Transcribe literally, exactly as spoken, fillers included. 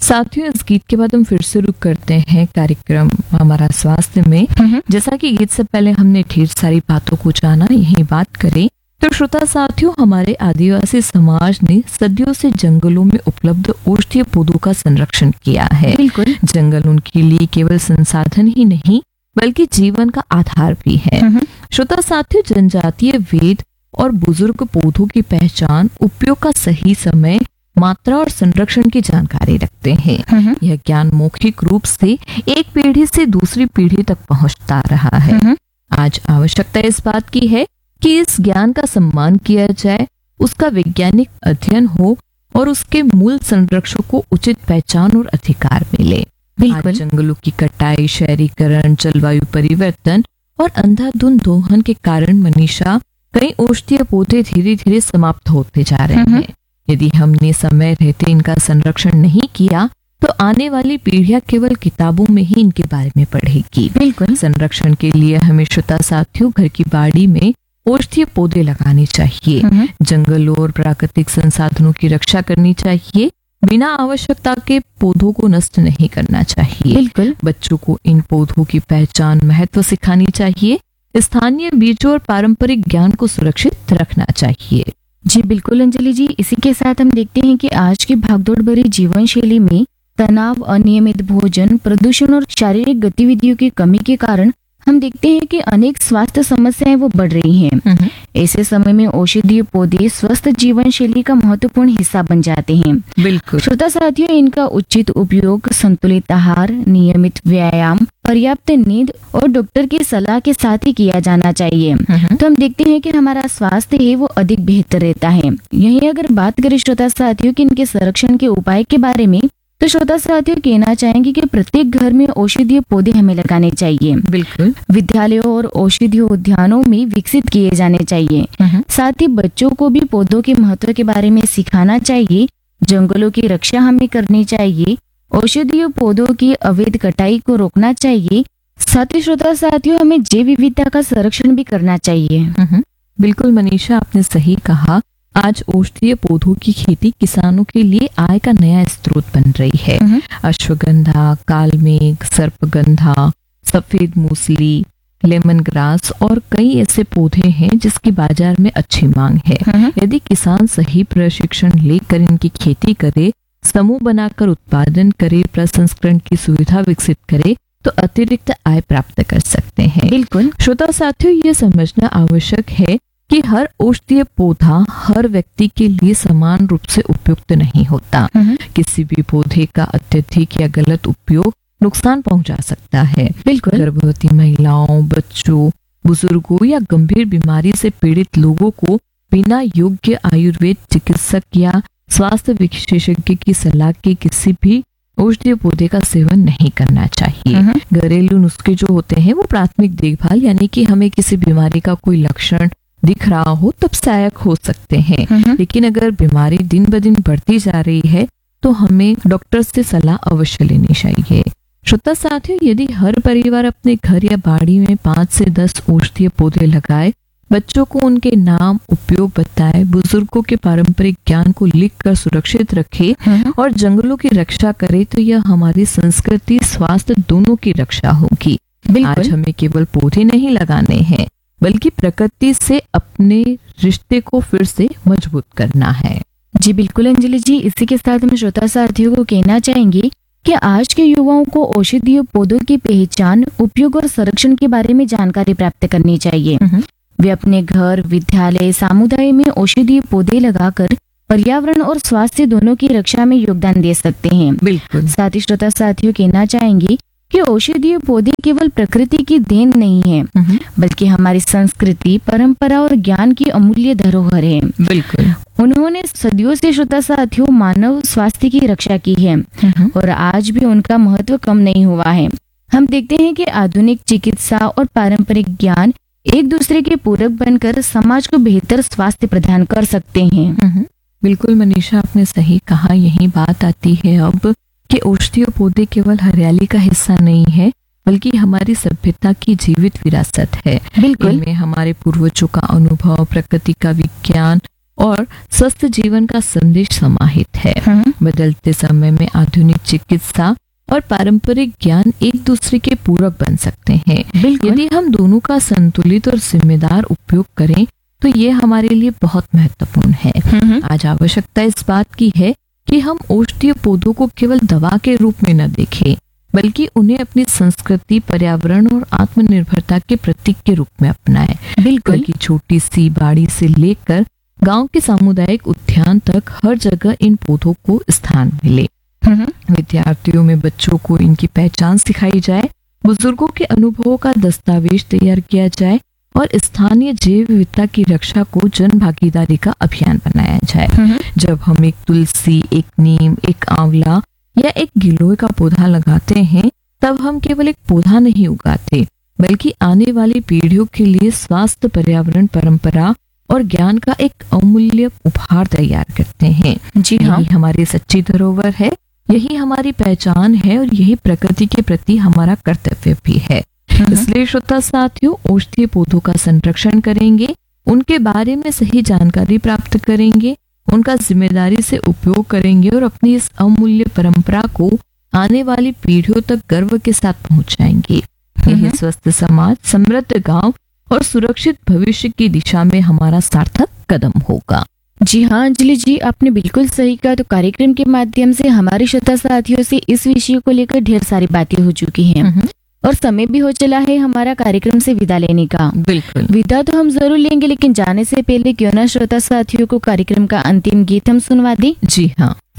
साथियों, इस गीत के बाद हम फिर से रुक करते हैं कार्यक्रम हमारा स्वास्थ्य में। जैसा कि गीत से पहले हमने ढेर सारी बातों को जाना, यही बात करें तो श्रोता साथियों, हमारे आदिवासी समाज ने सदियों से जंगलों में उपलब्ध औषधीय पौधों का संरक्षण किया है। बिल्कुल। जंगल उनके लिए केवल संसाधन ही नहीं बल्कि जीवन का आधार भी है। श्रोता साथियों, जनजातीय वेद और बुजुर्ग पौधों की पहचान, उपयोग का सही समय, मात्रा और संरक्षण की जानकारी रखते हैं। यह ज्ञान मौखिक रूप से एक पीढ़ी से दूसरी पीढ़ी तक पहुंचता रहा है। आज आवश्यकता इस बात की है कि इस ज्ञान का सम्मान किया जाए, उसका वैज्ञानिक अध्ययन हो और उसके मूल संरक्षक को उचित पहचान और अधिकार मिले। आज जंगलों की कटाई, शहरीकरण, जलवायु परिवर्तन और अंधाधुंध दोहन के कारण मनीषा कई औषधीय पौधे धीरे धीरे समाप्त होते जा रहे हैं। यदि हमने समय रहते इनका संरक्षण नहीं किया तो आने वाली पीढ़ियां केवल किताबों में ही इनके बारे में पढ़ेगी। बिल्कुल। संरक्षण के लिए हमें श्रोता साथियों घर की बाड़ी में औषधीय पौधे लगाने चाहिए। जंगलों और प्राकृतिक संसाधनों की रक्षा करनी चाहिए। बिना आवश्यकता के पौधों को नष्ट नहीं करना चाहिए। बिल्कुल। बच्चों को इन पौधों की पहचान, महत्व सिखानी चाहिए। स्थानीय बीजों और पारंपरिक ज्ञान को सुरक्षित रखना चाहिए। जी बिल्कुल अंजलि जी, इसी के साथ हम देखते हैं कि आज की भागदौड़ भरी जीवन शैली में तनाव, अनियमित भोजन, प्रदूषण और शारीरिक गतिविधियों की कमी के कारण हम देखते हैं कि अनेक स्वास्थ्य समस्याएं वो बढ़ रही हैं। ऐसे समय में औषधीय पौधे स्वस्थ जीवन शैली का महत्वपूर्ण हिस्सा बन जाते हैं। बिल्कुल। श्रोता साथियों, इनका उचित उपयोग, संतुलित आहार, नियमित व्यायाम, पर्याप्त नींद और डॉक्टर की सलाह के साथ ही किया जाना चाहिए। तो हम देखते हैं कि हमारा स्वास्थ्य है वो अधिक बेहतर रहता है। यही अगर बात करें श्रोता साथियों कि इनके संरक्षण के उपाय के बारे में, तो श्रोता साथियों कहना चाहेंगे कि प्रत्येक घर में औषधीय पौधे हमें लगाने चाहिए। बिल्कुल। विद्यालयों और औषधीय उद्यानों में विकसित किए जाने चाहिए। साथ ही बच्चों को भी पौधों के महत्व के बारे में सिखाना चाहिए। जंगलों की रक्षा हमें करनी चाहिए। औषधीय पौधों की अवैध कटाई को रोकना चाहिए। साथ ही श्रोता साथियों, हमें जैव विविधता का संरक्षण भी करना चाहिए। बिल्कुल मनीषा, आपने सही कहा। आज औषधीय पौधों की खेती किसानों के लिए आय का नया स्रोत बन रही है। अश्वगंधा, कालमेघ, सर्पगंधा, सफेद मूसली, लेमन ग्रास और कई ऐसे पौधे हैं जिसकी बाजार में अच्छी मांग है। यदि किसान सही प्रशिक्षण लेकर इनकी खेती करे, समूह बनाकर उत्पादन करे, प्रसंस्करण की सुविधा विकसित करे तो अतिरिक्त आय प्राप्त कर सकते हैं। बिल्कुल। श्रोता साथियों, ये समझना आवश्यक है कि हर औषधीय पौधा हर व्यक्ति के लिए समान रूप से उपयुक्त नहीं होता। किसी भी पौधे का अत्यधिक या गलत उपयोग नुकसान पहुंचा सकता है। बिल्कुल। गर्भवती महिलाओं, बच्चों, बुजुर्गों या गंभीर बीमारी से पीड़ित लोगों को बिना योग्य आयुर्वेद चिकित्सक या स्वास्थ्य विशेषज्ञ की सलाह के किसी भी औषधीय पौधे का सेवन नहीं करना चाहिए। घरेलू नुस्खे जो होते हैं वो प्राथमिक देखभाल, यानी कि हमें किसी बीमारी का कोई लक्षण दिख रहा हो तब सहायक हो सकते हैं। लेकिन अगर बीमारी दिन ब दिन बढ़ती जा रही है तो हमें डॉक्टर से सलाह अवश्य लेनी चाहिए। श्रोता साथियों, यदि हर परिवार अपने घर या बाड़ी में पाँच से दस औषधीय पौधे लगाए, बच्चों को उनके नाम, उपयोग बताए, बुजुर्गों के पारंपरिक ज्ञान को लिख कर सुरक्षित रखे और जंगलों की रक्षा करे तो यह हमारी संस्कृति, स्वास्थ्य दोनों की रक्षा होगी। आज हमें केवल पौधे नहीं लगाने हैं बल्कि प्रकृति से अपने रिश्ते को फिर से मजबूत करना है। जी बिल्कुल अंजलि जी, इसी के साथ हम श्रोता साथियों को कहना चाहेंगे कि आज के युवाओं को औषधीय पौधों की पहचान, उपयोग और संरक्षण के बारे में जानकारी प्राप्त करनी चाहिए। वे अपने घर, विद्यालय, समुदाय में औषधीय पौधे लगाकर पर्यावरण और स्वास्थ्य दोनों की रक्षा में योगदान दे सकते हैं। बिल्कुल। साथ ही श्रोता साथियों कहना चाहेंगे कि औषधीय पौधे केवल प्रकृति की देन नहीं है बल्कि हमारी संस्कृति, परंपरा और ज्ञान की अमूल्य धरोहर है। बिल्कुल। उन्होंने सदियों से श्रोता साथियों मानव स्वास्थ्य की रक्षा की है और आज भी उनका महत्व कम नहीं हुआ है। हम देखते हैं कि आधुनिक चिकित्सा और पारंपरिक ज्ञान एक दूसरे के पूरक बनकर समाज को बेहतर स्वास्थ्य प्रदान कर सकते हैं। बिल्कुल मनीषा, आपने सही कहा। यही बात आती है अब कि औषधीय पौधे केवल हरियाली का हिस्सा नहीं है बल्कि हमारी सभ्यता की जीवित विरासत है। बिल्कुल। इनमें हमारे पूर्वजों का अनुभव, प्रकृति का विज्ञान और स्वस्थ जीवन का संदेश समाहित है। बदलते समय में आधुनिक चिकित्सा और पारंपरिक ज्ञान एक दूसरे के पूरक बन सकते हैं। बिल्कुल। यदि हम दोनों का संतुलित और जिम्मेदार उपयोग करें तो ये हमारे लिए बहुत महत्वपूर्ण है। हम्म, आज आवश्यकता इस बात की है कि हम औषधीय पौधों को केवल दवा के रूप में न देखें, बल्कि उन्हें अपनी संस्कृति, पर्यावरण और आत्मनिर्भरता के प्रतीक के रूप में अपनाएं। बिल्कुल। घर की छोटी सी बाड़ी से लेकर गांव के सामुदायिक उद्यान तक हर जगह इन पौधों को स्थान मिले। हम्म, विद्यार्थियों में बच्चों को इनकी पहचान सिखाई जाए, बुजुर्गों के अनुभवों का दस्तावेज तैयार किया जाए और स्थानीय जैव विविधता की रक्षा को जन भागीदारी का अभियान बनाया जाए। हम्म, जब हम एक तुलसी, एक नीम, एक आंवला या एक गिलोय का पौधा लगाते हैं, तब हम केवल एक पौधा नहीं उगाते, बल्कि आने वाली पीढ़ियों के लिए स्वास्थ्य, पर्यावरण, परंपरा और ज्ञान का एक अमूल्य उपहार तैयार करते हैं। जी हाँ। यही हमारी सच्ची धरोहर है, यही हमारी पहचान है और यही प्रकृति के प्रति हमारा कर्तव्य भी है। इसलिए श्रोता साथियों, औषधीय पौधों का संरक्षण करेंगे, उनके बारे में सही जानकारी प्राप्त करेंगे, उनका जिम्मेदारी से उपयोग करेंगे और अपनी इस अमूल्य परंपरा को आने वाली पीढ़ियों तक गर्व के साथ पहुंचाएंगे। यही स्वस्थ समाज, समृद्ध गांव और सुरक्षित भविष्य की दिशा में हमारा सार्थक कदम होगा। जी हाँ अंजलि जी, आपने बिल्कुल सही कहा। तो कार्यक्रम के माध्यम से हमारे श्रोता साथियों से इस विषय को लेकर ढेर सारी बातें हो चुकी हैं और समय भी हो चला है हमारा कार्यक्रम से विदा लेने का। बिल्कुल। विदा तो हम जरूर लेंगे, लेकिन जाने से पहले क्यों ना श्रोता साथियों को कार्यक्रम का अंतिम गीत हम सुनवा दें। जी हाँ।